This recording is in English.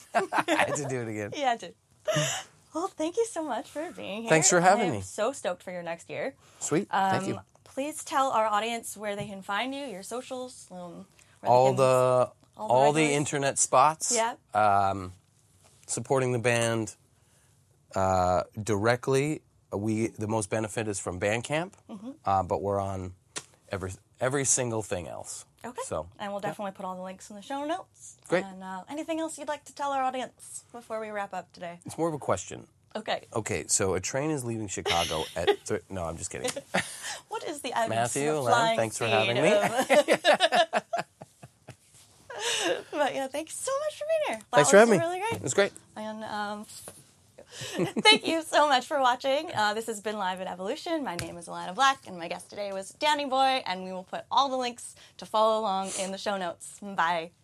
I had to do it again. Yeah, I did. Well, thank you so much for being here. Thanks for having me. I'm so stoked for your next year. Sweet. Thank you. Please tell our audience where they can find you, your socials, All the regulars. internet spots. Yeah. Supporting the band directly. The most benefit is from Bandcamp, but we're on every single thing else. Okay. So, and we'll definitely put all the links in the show notes. Great. And anything else you'd like to tell our audience before we wrap up today? It's more of a question. Okay. Okay, so a train is leaving Chicago at... No, I'm just kidding. What is the Matthew, flying thanks for speed having me. But yeah, thanks so much for being here. Thanks for having me. That was really great. It was great. And thank you so much for watching. This has been Live at Evolution. My name is Alana Black, and my guest today was Danny Boy, and we will put all the links to follow along in the show notes. Bye.